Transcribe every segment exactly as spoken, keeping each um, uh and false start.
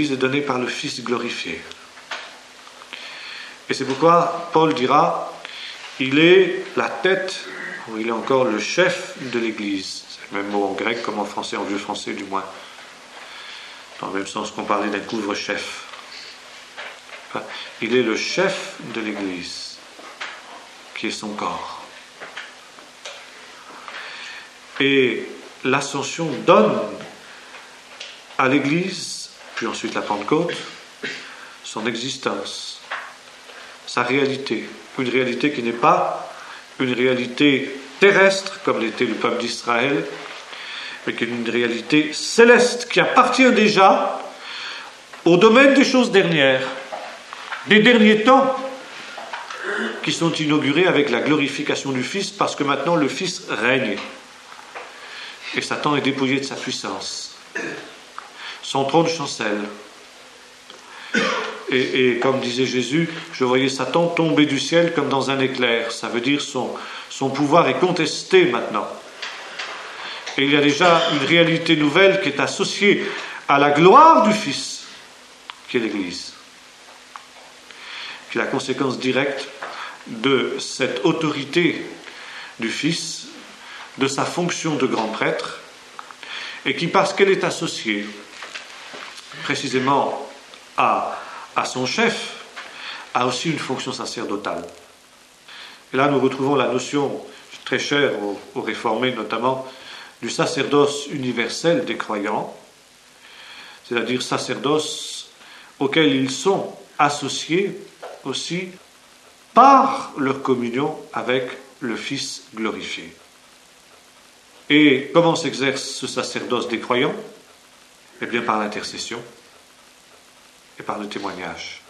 l'Église est donnée par le Fils glorifié. Et c'est pourquoi Paul dira, il est la tête, ou il est encore le chef de l'Église. C'est le même mot en grec comme en français, en vieux français du moins. Dans le même sens qu'on parlait d'un couvre-chef. Enfin, il est le chef de l'Église, qui est son corps. Et l'Ascension donne à l'Église, puis ensuite la Pentecôte, son existence, sa réalité. Une réalité qui n'est pas une réalité terrestre, comme l'était le peuple d'Israël, mais qui est une réalité céleste, qui appartient déjà au domaine des choses dernières, des derniers temps, qui sont inaugurés avec la glorification du Fils, parce que maintenant le Fils règne. Et Satan est dépouillé de sa puissance. Son trône chancelle. Et, et comme disait Jésus, je voyais Satan tomber du ciel comme dans un éclair. Ça veut dire son, son pouvoir est contesté maintenant. Et il y a déjà une réalité nouvelle qui est associée à la gloire du Fils, qui est l'Église, qui est la conséquence directe de cette autorité du Fils, de sa fonction de grand prêtre, et qui, parce qu'elle est associée précisément à, à son chef, a aussi une fonction sacerdotale. Et là, nous retrouvons la notion très chère aux, aux réformés, notamment, du sacerdoce universel des croyants, c'est-à-dire sacerdoce auquel ils sont associés aussi par leur communion avec le Fils glorifié. Et comment s'exerce ce sacerdoce des croyants? Eh bien par l'intercession et par le témoignage.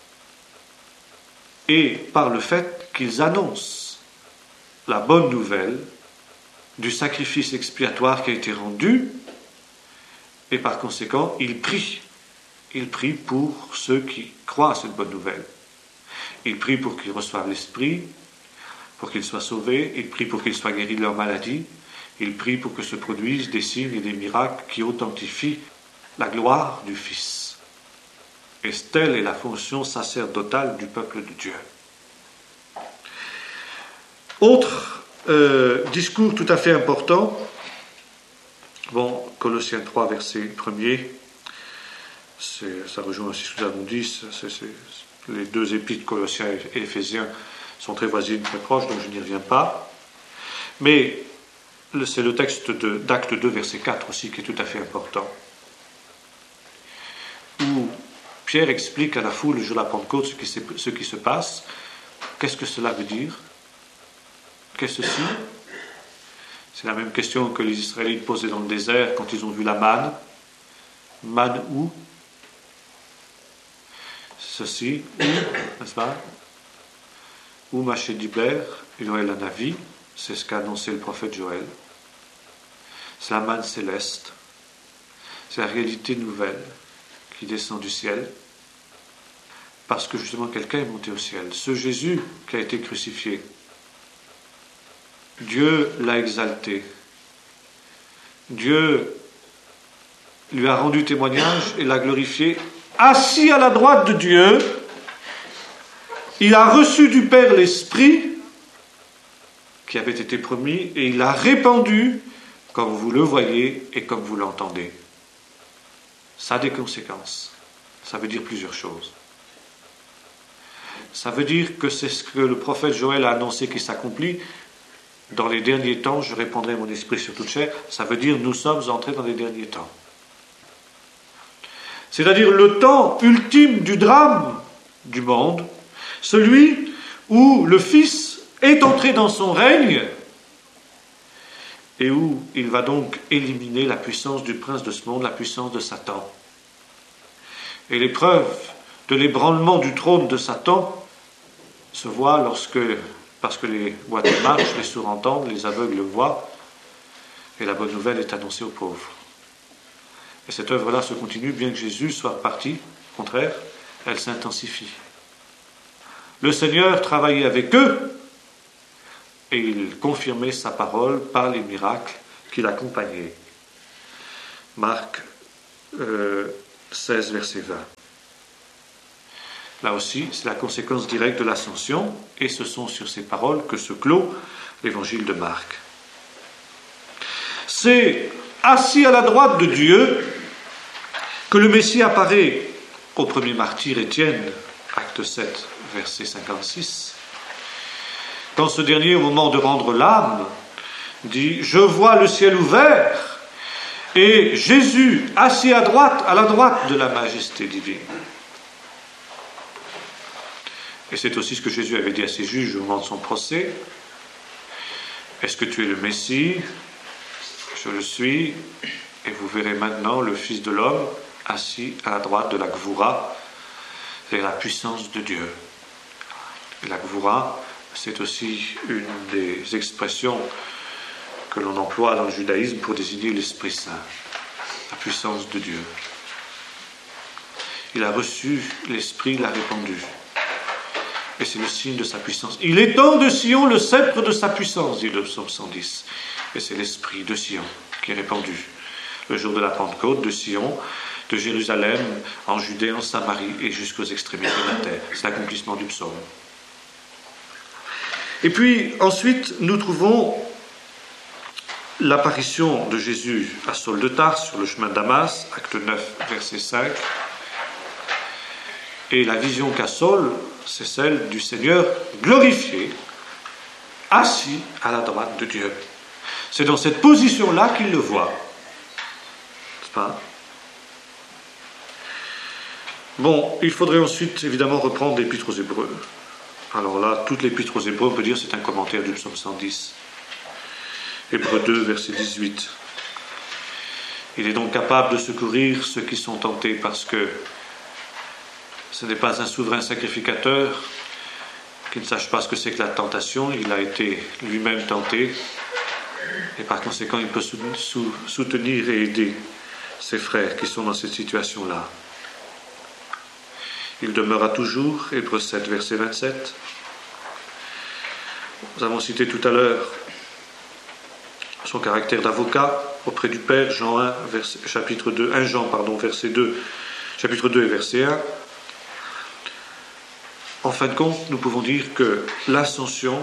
Et par le fait qu'ils annoncent la bonne nouvelle du sacrifice expiatoire qui a été rendu, et par conséquent, ils prient. Ils prient pour ceux qui croient à cette bonne nouvelle. Ils prient pour qu'ils reçoivent l'Esprit, pour qu'ils soient sauvés, ils prient pour qu'ils soient guéris de leur maladie, ils prient pour que se produisent des signes et des miracles qui authentifient la gloire du Fils. Et telle est la fonction sacerdotale du peuple de Dieu. Autre euh, discours tout à fait important, bon, Colossiens trois, verset premier, c'est, ça rejoint aussi ce que nous avons dit, c'est, c'est, les deux épîtres, Colossiens et Éphésiens, sont très voisines, très proches, donc je n'y reviens pas. Mais c'est le texte de, d'Acte deux, verset quatre aussi, qui est tout à fait important, où Pierre explique à la foule le jour de la Pentecôte ce qui, ce qui se passe. Qu'est-ce que cela veut dire? Qu'est-ce ceci? C'est la même question que les Israélites posaient dans le désert quand ils ont vu la manne. Manne où? Ceci, où, n'est-ce pas? Où Maché Diber, Joël Hanavi, c'est ce qu'a annoncé le prophète Joël. C'est la manne céleste. C'est la réalité nouvelle qui descend du ciel. Parce que justement quelqu'un est monté au ciel. Ce Jésus qui a été crucifié, Dieu l'a exalté. Dieu lui a rendu témoignage et l'a glorifié. Assis à la droite de Dieu, il a reçu du Père l'Esprit qui avait été promis et il l'a répandu comme vous le voyez et comme vous l'entendez. Ça a des conséquences. Ça veut dire plusieurs choses. Ça veut dire que c'est ce que le prophète Joël a annoncé qui s'accomplit. Dans les derniers temps, je répandrai mon esprit sur toute chair. Ça veut dire nous sommes entrés dans les derniers temps. C'est-à-dire le temps ultime du drame du monde, celui où le Fils est entré dans son règne et où il va donc éliminer la puissance du prince de ce monde, la puissance de Satan. Et l'épreuve de l'ébranlement du trône de Satan se voit lorsque, parce que les boiteux marchent, les sourds entendent, les aveugles voient, et la bonne nouvelle est annoncée aux pauvres. Et cette œuvre-là se continue, bien que Jésus soit parti, au contraire, elle s'intensifie. Le Seigneur travaillait avec eux, et il confirmait sa parole par les miracles qui l'accompagnaient. Marc euh, seize, verset vingt. Là aussi, c'est la conséquence directe de l'ascension, et ce sont sur ces paroles que se clôt l'évangile de Marc. C'est assis à la droite de Dieu que le Messie apparaît au premier martyr Étienne, acte sept, verset cinquante-six. Quand ce dernier, au moment de rendre l'âme, dit « Je vois le ciel ouvert et Jésus assis à droite, à la droite de la majesté divine. » Et c'est aussi ce que Jésus avait dit à ses juges au moment de son procès. « Est-ce que tu es le Messie ? Je le suis, et vous verrez maintenant le Fils de l'homme assis à la droite de la Gvoura, c'est la puissance de Dieu. » Et la Gvoura, c'est aussi une des expressions que l'on emploie dans le judaïsme pour désigner l'Esprit Saint, la puissance de Dieu. Il a reçu l'Esprit, il l'a répandu. Et c'est le signe de sa puissance. Il étend de Sion le sceptre de sa puissance, dit le psaume cent dix. Et c'est l'Esprit de Sion qui est répandu. Le jour de la Pentecôte, de Sion, de Jérusalem, en Judée, en Samarie et jusqu'aux extrémités de la terre. C'est l'accomplissement du psaume. Et puis, ensuite, nous trouvons l'apparition de Jésus à Saul de Tarse sur le chemin de Damas, acte neuf, verset cinq. Et la vision qu'a Saul, c'est celle du Seigneur glorifié, assis à la droite de Dieu. C'est dans cette position-là qu'il le voit. N'est-ce pas ? Bon, il faudrait ensuite, évidemment, reprendre l'Épître aux Hébreux. Alors là, toute l'Épître aux Hébreux, on peut dire, c'est un commentaire du psaume cent dix. Hébreux deux, verset dix-huit. Il est donc capable de secourir ceux qui sont tentés parce que ce n'est pas un souverain sacrificateur qui ne sache pas ce que c'est que la tentation. Il a été lui-même tenté et par conséquent, il peut soutenir et aider ses frères qui sont dans cette situation-là. Il demeura toujours, Hébreux sept, verset vingt-sept. Nous avons cité tout à l'heure son caractère d'avocat auprès du Père, Jean un, verset, chapitre deux, un Jean, pardon, verset deux, chapitre deux et verset un. En fin de compte, nous pouvons dire que l'ascension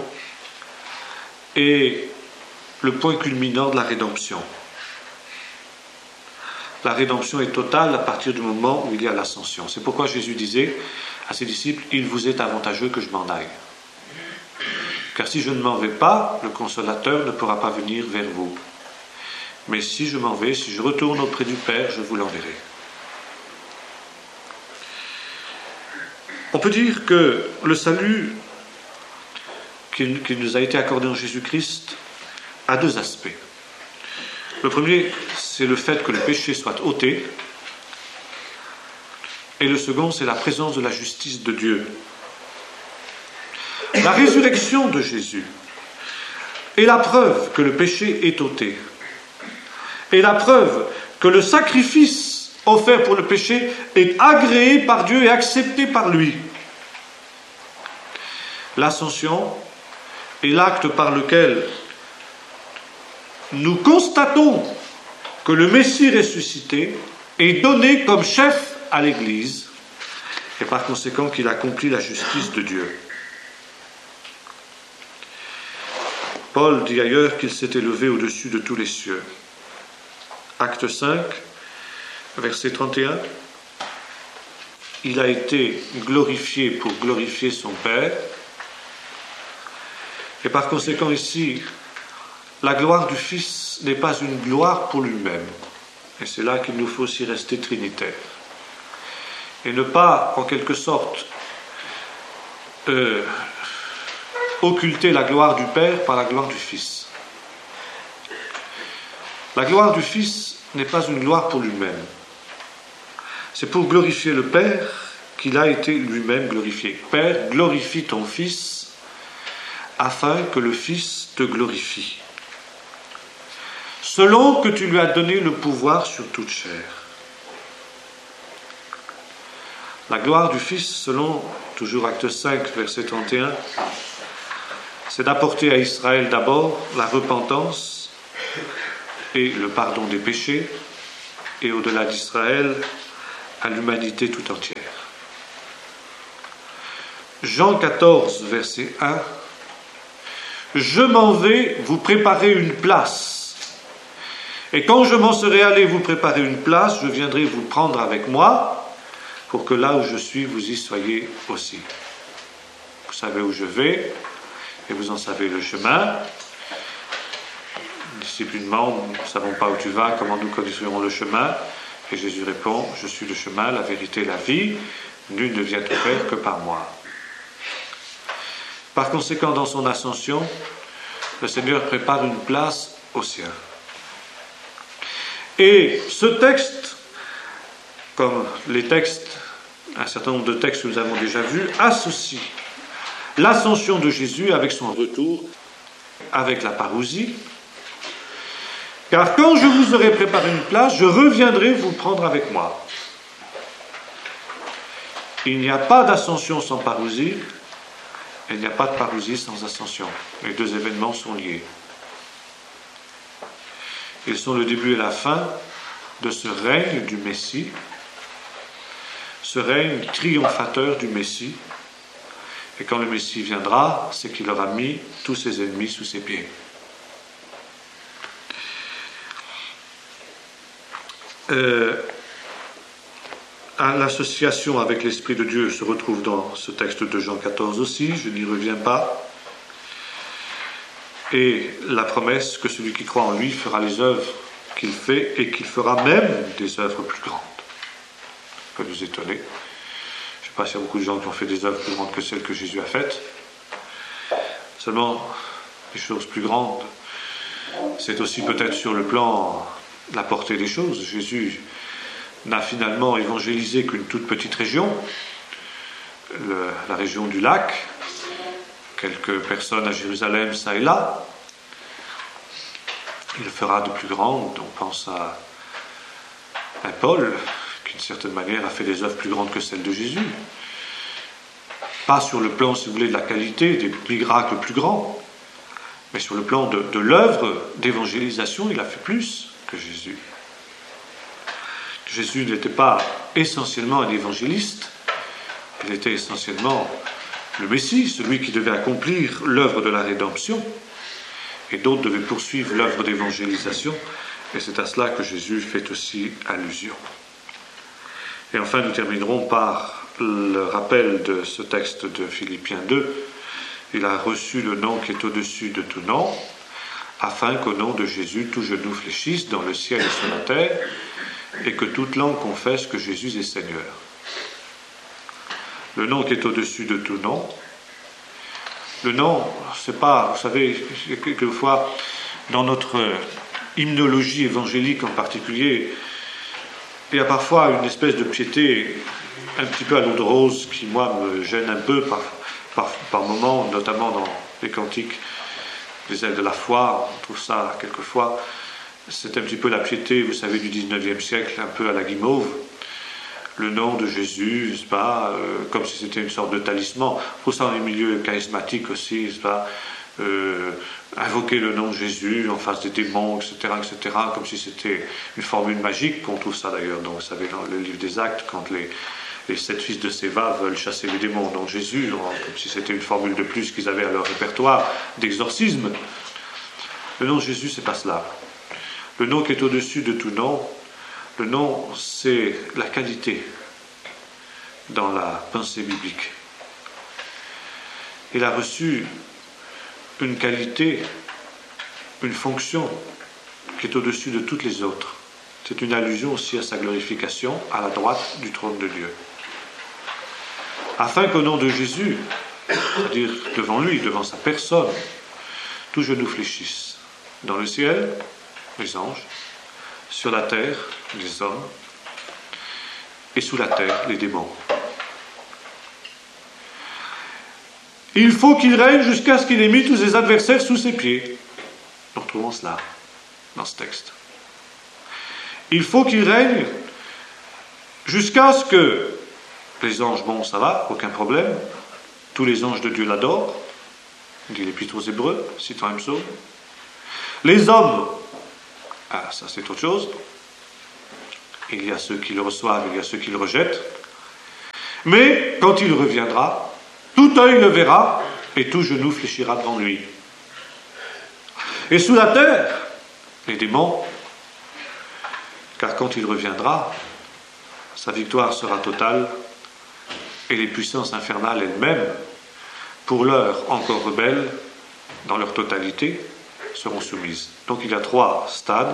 est le point culminant de la rédemption. La rédemption est totale à partir du moment où il y a l'ascension. C'est pourquoi Jésus disait à ses disciples, « Il vous est avantageux que je m'en aille. Car si je ne m'en vais pas, le Consolateur ne pourra pas venir vers vous. Mais si je m'en vais, si je retourne auprès du Père, je vous l'enverrai. » On peut dire que le salut qui, qui nous a été accordé en Jésus-Christ a deux aspects. Le premier, c'est le fait que le péché soit ôté. Et le second, c'est la présence de la justice de Dieu. La résurrection de Jésus est la preuve que le péché est ôté. Et la preuve que le sacrifice offert pour le péché est agréé par Dieu et accepté par lui. L'ascension est l'acte par lequel nous constatons que le Messie ressuscité est donné comme chef à l'Église et par conséquent qu'il accomplit la justice de Dieu. Paul dit ailleurs qu'il s'est élevé au-dessus de tous les cieux. Acte cinq, verset trente et un. Il a été glorifié pour glorifier son Père. Et par conséquent ici, la gloire du Fils n'est pas une gloire pour lui-même. Et c'est là qu'il nous faut aussi rester trinitaire. Et ne pas, en quelque sorte, euh, occulter la gloire du Père par la gloire du Fils. La gloire du Fils n'est pas une gloire pour lui-même. C'est pour glorifier le Père qu'il a été lui-même glorifié. Père, glorifie ton Fils, afin que le Fils te glorifie. Selon que tu lui as donné le pouvoir sur toute chair. La gloire du Fils, selon, toujours acte cinq, verset trente et un, c'est d'apporter à Israël d'abord la repentance et le pardon des péchés, et au-delà d'Israël, à l'humanité tout entière. Jean quatorze, verset un. « Je m'en vais vous préparer une place. Et quand je m'en serai allé vous préparer une place, je viendrai vous prendre avec moi, pour que là où je suis, vous y soyez aussi. » Vous savez où je vais, et vous en savez le chemin. Les disciples lui demandent, nous ne savons pas où tu vas, comment nous connaîtrons le chemin? Et Jésus répond, je suis le chemin, la vérité, la vie, nul ne vient au Père que par moi. Par conséquent, dans son ascension, le Seigneur prépare une place aux siens. Et ce texte, comme les textes, un certain nombre de textes que nous avons déjà vus, associe l'ascension de Jésus avec son retour, avec la parousie. Car quand je vous aurai préparé une place, je reviendrai vous prendre avec moi. Il n'y a pas d'ascension sans parousie, et il n'y a pas de parousie sans ascension. Les deux événements sont liés. Ils sont le début et la fin de ce règne du Messie, ce règne triomphateur du Messie. Et quand le Messie viendra, c'est qu'il aura mis tous ses ennemis sous ses pieds. Euh, L'association avec l'Esprit de Dieu se retrouve dans ce texte de Jean quatorze aussi, je n'y reviens pas. Et la promesse que celui qui croit en lui fera les œuvres qu'il fait et qu'il fera même des œuvres plus grandes. Ça peut nous étonner. Je ne sais pas s'il y a beaucoup de gens qui ont fait des œuvres plus grandes que celles que Jésus a faites. Seulement, les choses plus grandes, c'est aussi peut-être sur le plan de la portée des choses. Jésus n'a finalement évangélisé qu'une toute petite région, le, la région du lac, quelques personnes à Jérusalem, ça et là. Il fera de plus grandes, on pense à, à Paul, qui d'une certaine manière a fait des œuvres plus grandes que celles de Jésus. Pas sur le plan, si vous voulez, de la qualité, des miracles plus grands, mais sur le plan de, de l'œuvre d'évangélisation, il a fait plus que Jésus. Jésus n'était pas essentiellement un évangéliste, il était essentiellement le Messie, celui qui devait accomplir l'œuvre de la rédemption, et d'autres devaient poursuivre l'œuvre d'évangélisation, et c'est à cela que Jésus fait aussi allusion. Et enfin, nous terminerons par le rappel de ce texte de Philippiens deux. Il a reçu le nom qui est au-dessus de tout nom, afin qu'au nom de Jésus, tout genou fléchisse dans le ciel et sur la terre, et que toute langue confesse que Jésus est Seigneur. Le nom qui est au-dessus de tout nom. Le nom, c'est pas, vous savez, quelquefois, dans notre hymnologie évangélique en particulier, il y a parfois une espèce de piété un petit peu à l'eau de rose qui, moi, me gêne un peu par, par, par moments, notamment dans les cantiques des ailes de la foi. On trouve ça quelquefois. C'est un petit peu la piété, vous savez, du dix-neuvième siècle, un peu à la guimauve. Le nom de Jésus, n'est-ce pas, euh, comme si c'était une sorte de talisman. Pour ça, dans les milieux charismatiques aussi, n'est-ce pas, euh, invoquer le nom de Jésus en face des démons, et cetera, et cetera, comme si c'était une formule magique, qu'on trouve ça d'ailleurs, donc, vous savez, dans le livre des Actes, quand les, les sept fils de Séva veulent chasser les démons, donc Jésus, donc, comme si c'était une formule de plus qu'ils avaient à leur répertoire d'exorcisme. Le nom de Jésus, c'est pas cela. Le nom qui est au-dessus de tout nom, le nom, c'est la qualité dans la pensée biblique. Il a reçu une qualité, une fonction qui est au-dessus de toutes les autres. C'est une allusion aussi à sa glorification à la droite du trône de Dieu. Afin qu'au nom de Jésus, c'est-à-dire devant lui, devant sa personne, tout genou fléchisse. Dans le ciel, les anges, sur la terre, les hommes, et sous la terre, les démons. Il faut qu'il règne jusqu'à ce qu'il ait mis tous ses adversaires sous ses pieds. Nous retrouvons cela dans ce texte. Il faut qu'il règne jusqu'à ce que les anges, bon, ça va, aucun problème, tous les anges de Dieu l'adorent, dit l'Épître aux Hébreux, citant un psaume. Les hommes, ah, ça c'est autre chose. Il y a ceux qui le reçoivent, il y a ceux qui le rejettent. Mais quand il reviendra, tout tout œil le verra, et tout genou fléchira devant lui. Et sous la terre, les démons, car quand il reviendra, sa victoire sera totale, et les puissances infernales elles-mêmes, pour l'heure encore rebelles, dans leur totalité, seront soumises. Donc il y a trois stades.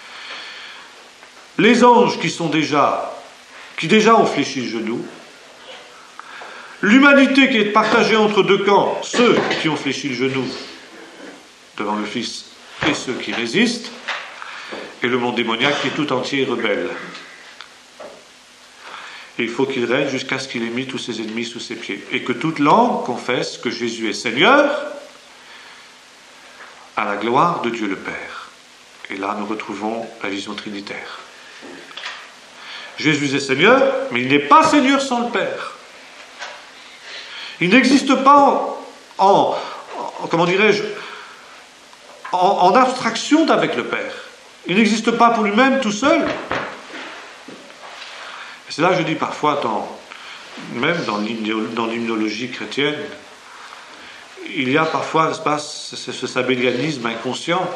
Les anges qui sont déjà, qui déjà ont fléchi le genou, l'humanité qui est partagée entre deux camps, ceux qui ont fléchi le genou devant le Fils et ceux qui résistent, et le monde démoniaque qui est tout entier rebelle. Et il faut qu'il règne jusqu'à ce qu'il ait mis tous ses ennemis sous ses pieds, et que toute langue confesse que Jésus est Seigneur, à la gloire de Dieu le Père. Et là, nous retrouvons la vision trinitaire. Jésus est Seigneur, mais il n'est pas Seigneur sans le Père. Il n'existe pas en, en comment dirais-je, en, en abstraction d'avec le Père. Il n'existe pas pour lui-même tout seul. Et c'est là que je dis parfois, dans, même dans l'hymnologie chrétienne, il y a parfois, n'est-ce pas, ce, ce sabellianisme inconscient,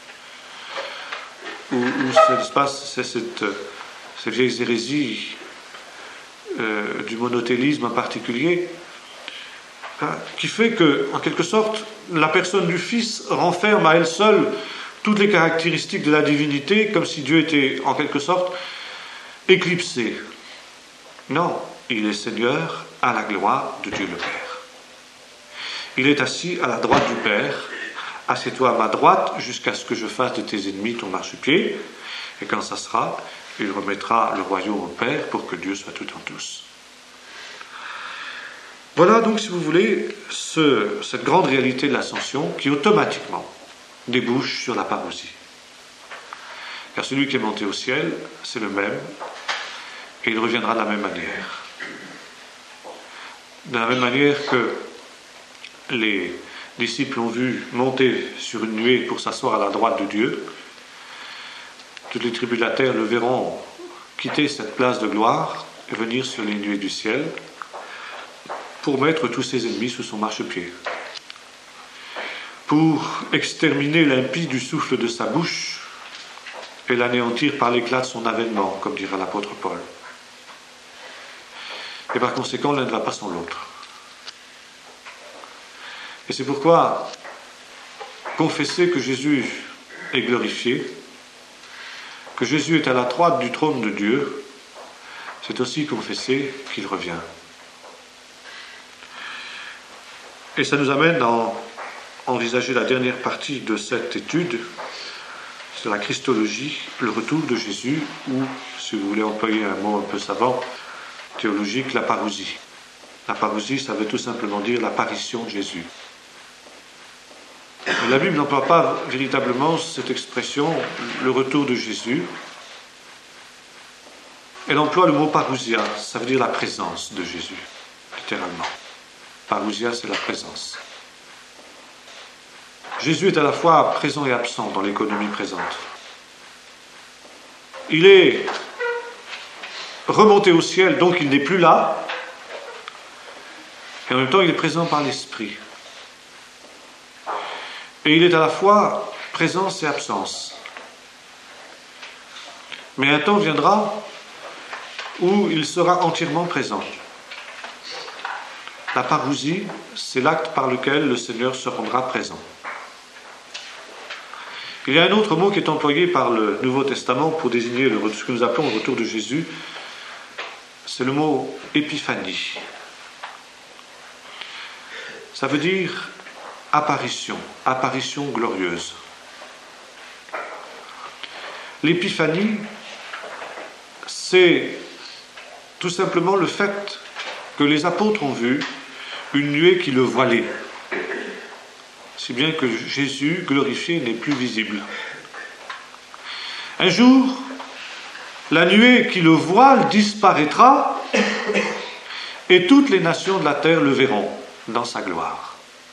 où, où n'est-ce pas, c'est cette, cette vieille hérésie euh, du monothélisme en particulier, hein, qui fait que, en quelque sorte, la personne du Fils renferme à elle seule toutes les caractéristiques de la divinité, comme si Dieu était, en quelque sorte, éclipsé. Non, il est Seigneur à la gloire de Dieu le Père. Il est assis à la droite du Père. Assieds-toi à ma droite jusqu'à ce que je fasse de tes ennemis ton marchepied. Et quand ça sera, il remettra le royaume au Père pour que Dieu soit tout en tous. Voilà donc, si vous voulez, ce, cette grande réalité de l'ascension qui automatiquement débouche sur la parousie. Car celui qui est monté au ciel, c'est le même, et il reviendra de la même manière. De la même manière que les disciples ont vu monter sur une nuée pour s'asseoir à la droite de Dieu, toutes les tribus de la terre le verront quitter cette place de gloire et venir sur les nuées du ciel pour mettre tous ses ennemis sous son marchepied, pour exterminer l'impie du souffle de sa bouche et l'anéantir par l'éclat de son avènement, comme dira l'apôtre Paul. Et par conséquent, l'un ne va pas sans l'autre. Et c'est pourquoi confesser que Jésus est glorifié, que Jésus est à la droite du trône de Dieu, c'est aussi confesser qu'il revient. Et ça nous amène à envisager la dernière partie de cette étude, c'est la Christologie, le retour de Jésus, ou, si vous voulez employer un mot un peu savant, théologique, la parousie. La parousie, ça veut tout simplement dire l'apparition de Jésus. Mais la Bible n'emploie pas véritablement cette expression, le retour de Jésus. Elle emploie le mot parousia, ça veut dire la présence de Jésus, littéralement. Parousia, c'est la présence. Jésus est à la fois présent et absent dans l'économie présente. Il est remonté au ciel, donc il n'est plus là, et en même temps il est présent par l'Esprit. Et il est à la fois présence et absence. Mais un temps viendra où il sera entièrement présent. La parousie, c'est l'acte par lequel le Seigneur se rendra présent. Il y a un autre mot qui est employé par le Nouveau Testament pour désigner le, ce que nous appelons le retour de Jésus, c'est le mot épiphanie. Ça veut dire apparition, apparition glorieuse. L'épiphanie, c'est tout simplement le fait que les apôtres ont vu une nuée qui le voilait, si bien que Jésus glorifié n'est plus visible. Un jour, la nuée qui le voile disparaîtra et toutes les nations de la terre le verront dans sa gloire.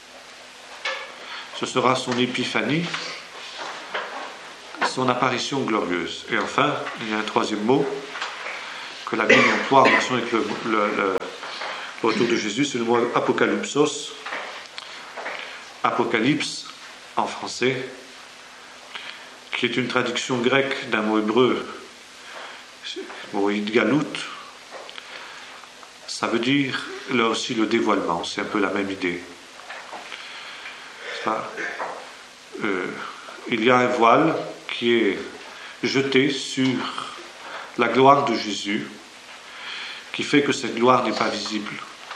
Ce sera son épiphanie, son apparition glorieuse. Et enfin, il y a un troisième mot que la Bible emploie en relation avec le, le, le, au retour de Jésus, c'est le mot apocalypsos, apocalypse en français, qui est une traduction grecque d'un mot hébreu, le mot idgalout. Ça veut dire là aussi le dévoilement, c'est un peu la même idée. Ça, euh, il y a un voile qui est jeté sur la gloire de Jésus, qui fait que cette gloire n'est pas visible.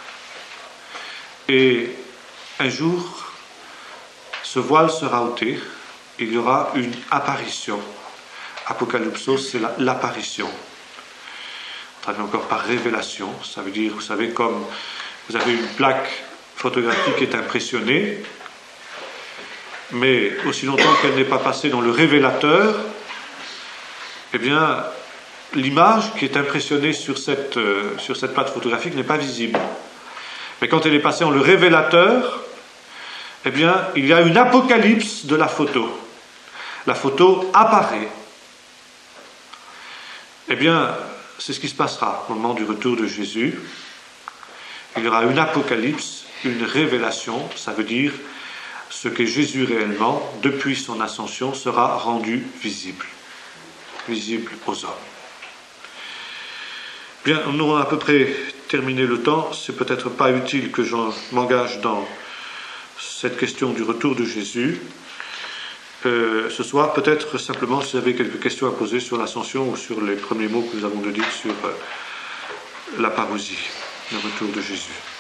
Et un jour, ce voile sera ôté, il y aura une apparition. Apocalypsos, c'est la, l'apparition. On traduit encore par révélation, ça veut dire, vous savez, comme vous avez une plaque photographique qui est impressionnée, mais aussi longtemps qu'elle n'est pas passée dans le révélateur, eh bien, l'image qui est impressionnée sur cette, euh, sur cette plaque photographique n'est pas visible. Mais quand elle est passée dans le révélateur, eh bien, il y a une apocalypse de la photo. La photo apparaît. Eh bien, c'est ce qui se passera au moment du retour de Jésus. Il y aura une apocalypse, une révélation, ça veut dire ce qu'est Jésus réellement, depuis son ascension, sera rendu visible, visible aux hommes. Bien, nous avons à peu près terminé le temps. C'est peut-être pas utile que je m'engage dans cette question du retour de Jésus. Euh, ce soir, peut-être simplement, si vous avez quelques questions à poser sur l'ascension ou sur les premiers mots que nous avons de dire sur euh, la parousie, le retour de Jésus.